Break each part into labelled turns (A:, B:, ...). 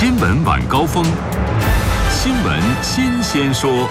A: 新闻晚高峰，新闻新鲜说。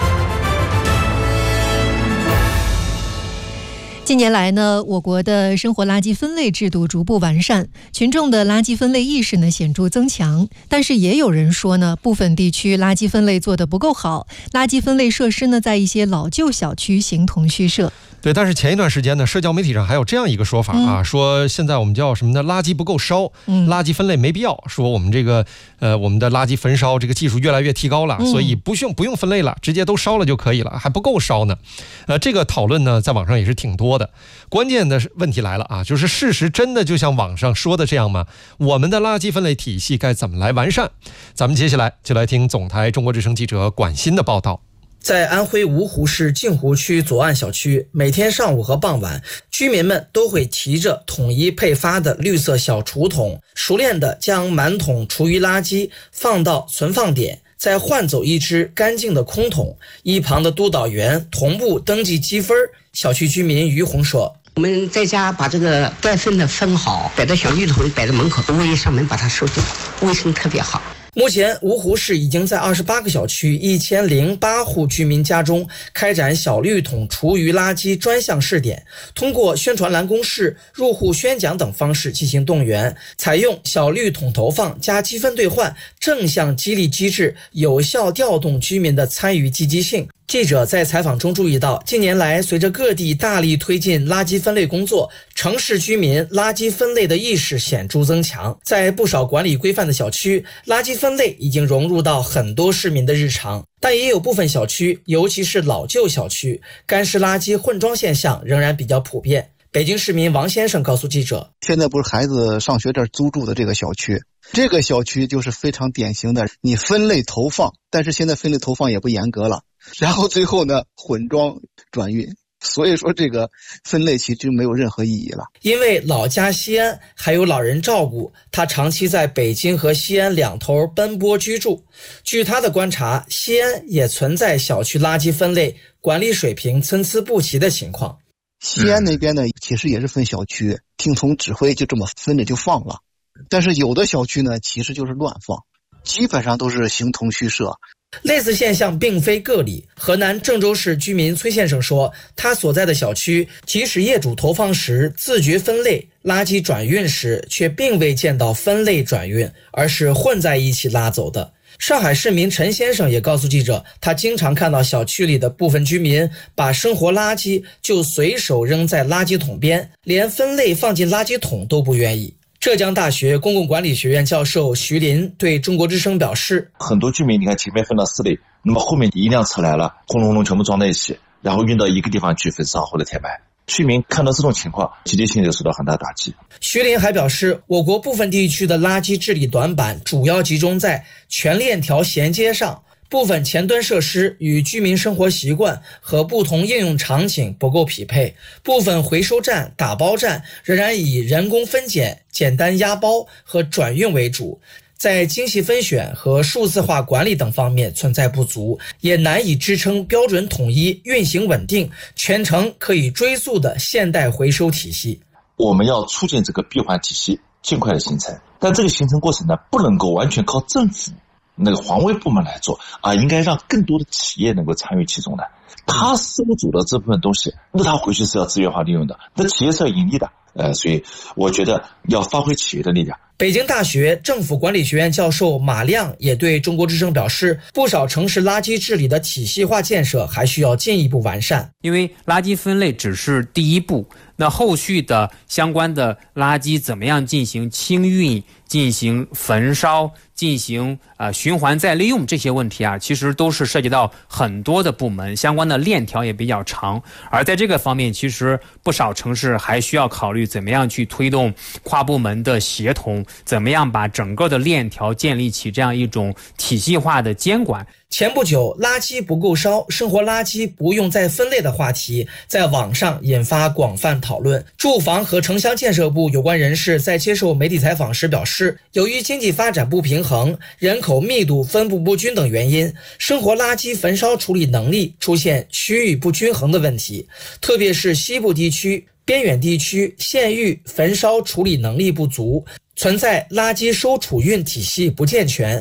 B: 近年来呢，我国的生活垃圾分类制度逐步完善，群众的垃圾分类意识呢显著增强。但是也有人说呢，部分地区垃圾分类做得不够好，垃圾分类设施呢在一些老旧小区形同虚设。
C: 对，但是前一段时间呢，社交媒体上还有这样一个说法啊，说现在我们叫什么呢？垃圾不够烧，垃圾分类没必要。说我们这个我们的垃圾焚烧这个技术越来越提高了，所以不用分类了，直接都烧了就可以了，还不够烧呢。这个讨论呢，在网上也是挺多的。关键的问题来了啊，就是事实真的就像网上说的这样吗？我们的垃圾分类体系该怎么来完善？咱们接下来就来听总台中国之声记者管鑫的报道。
D: 在安徽芜湖市镜湖区左岸小区，每天上午和傍晚，居民们都会提着统一配发的绿色小厨桶，熟练地将满桶厨余垃圾放到存放点，再换走一只干净的空桶。一旁的督导员同步登记积分。小区居民于红说：“
E: 我们在家把这个该分的分好，摆到小绿桶摆在门口，物业上门把它收走，卫生特别好。”
D: 目前，芜湖市已经在28个小区1008户居民家中开展小绿桶厨余垃圾专项试点，通过宣传栏公示、入户宣讲等方式进行动员，采用小绿桶投放加积分兑换正向激励机制，有效调动居民的参与积极性。记者在采访中注意到，近年来随着各地大力推进垃圾分类工作，城市居民垃圾分类的意识显著增强。在不少管理规范的小区，垃圾分类已经融入到很多市民的日常，但也有部分小区，尤其是老旧小区，干湿垃圾混装现象仍然比较普遍。北京市民王先生告诉记者：“
F: 现在不是孩子上学这儿租住的这个小区，这个小区就是非常典型的，你分类投放，但是现在分类投放也不严格了，然后最后呢混装转运，所以说这个分类其实没有任何意义了。”
D: 因为老家西安还有老人照顾，他长期在北京和西安两头奔波居住。据他的观察，西安也存在小区垃圾分类管理水平参差不齐的情况。
F: 西安那边呢，其实也是分小区，听从指挥就这么分着就放了。但是有的小区呢，其实就是乱放，基本上都是形同虚设。
D: 类似现象并非个例。河南郑州市居民崔先生说，他所在的小区，即使业主投放时自觉分类，垃圾转运时却并未见到分类转运，而是混在一起拉走的。上海市民陈先生也告诉记者，他经常看到小区里的部分居民把生活垃圾就随手扔在垃圾桶边，连分类放进垃圾桶都不愿意。浙江大学公共管理学院教授徐林对中国之声表示：“
G: 很多居民，你看前面分了4类，那么后面一辆车来了，轰隆隆全部装在一起，然后运到一个地方去焚烧或者填埋。居民看到这种情况，积极性就受到很大打击。”
D: 徐林还表示，我国部分地区的垃圾治理短板主要集中在全链条衔接上，部分前端设施与居民生活习惯和不同应用场景不够匹配，部分回收站、打包站仍然以人工分拣、简单压包和转运为主，在精细分选和数字化管理等方面存在不足，也难以支撑标准统一、运行稳定、全程可以追溯的现代回收体系。
G: 我们要促进这个闭环体系尽快的形成，但这个形成过程呢，不能够完全靠政府那个环卫部门来做啊，应该让更多的企业能够参与其中的。他收走的这部分东西，那他回去是要资源化利用的，那企业是要盈利的。所以我觉得要发挥企业的力量。
D: 北京大学政府管理学院教授马亮也对中国之声表示，不少城市垃圾治理的体系化建设还需要进一步完善。
H: 因为垃圾分类只是第一步，那后续的相关的垃圾怎么样进行清运、进行焚烧、进行循环再利用，这些问题啊，其实都是涉及到很多的部门，相关的链条也比较长。而在这个方面，其实不少城市还需要考虑怎么样去推动跨部门的协同，怎么样把整个的链条建立起这样一种体系化的监管。
D: 前不久，垃圾不够烧，生活垃圾不用再分类的话题在网上引发广泛讨论。住房和城乡建设部有关人士在接受媒体采访时表示，由于经济发展不平衡、人口密度分布不均等原因，生活垃圾焚烧处理能力出现区域不均衡的问题，特别是西部地区、边远地区县域焚烧处理能力不足，存在垃圾收储运体系不健全、